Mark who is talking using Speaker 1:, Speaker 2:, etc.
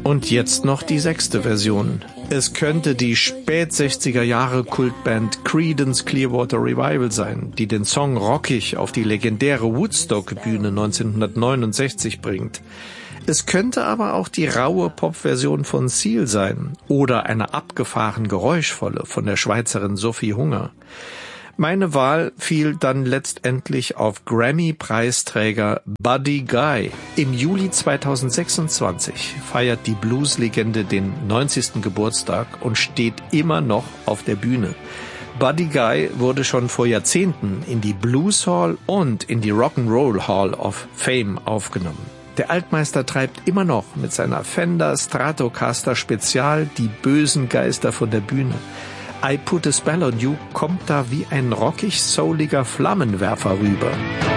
Speaker 1: Und jetzt noch die 6. Version. Es könnte die Spät-60er-Jahre-Kultband Creedence Clearwater Revival sein, die den Song rockig auf die legendäre Woodstock-Bühne 1969 bringt. Es könnte aber auch die raue Popversion von Seal sein oder eine abgefahren geräuschvolle von der Schweizerin Sophie Hunger. Meine Wahl fiel dann letztendlich auf Grammy-Preisträger Buddy Guy. Im Juli 2026 feiert die Blues-Legende den 90. Geburtstag und steht immer noch auf der Bühne. Buddy Guy wurde schon vor Jahrzehnten in die Blues Hall und in die Rock'n'Roll Hall of Fame aufgenommen. Der Altmeister treibt immer noch mit seiner Fender Stratocaster Spezial die bösen Geister von der Bühne. I Put a Spell on You kommt da wie ein rockig-souliger Flammenwerfer rüber.